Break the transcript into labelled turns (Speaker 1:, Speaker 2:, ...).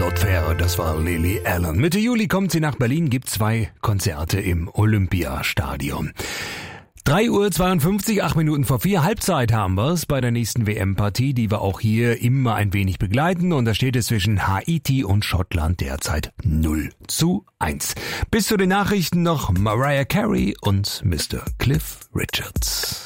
Speaker 1: Lord Fair, das war Lily Allen. Mitte Juli kommt sie nach Berlin, gibt 2 Konzerte im Olympiastadion. 3:52 Uhr, 8 Minuten vor 4, Halbzeit haben wir's bei der nächsten WM-Partie, die wir auch hier immer ein wenig begleiten. Und da steht es zwischen Haiti und Schottland derzeit 0:1. Bis zu den Nachrichten noch Mariah Carey und Mr. Cliff Richards.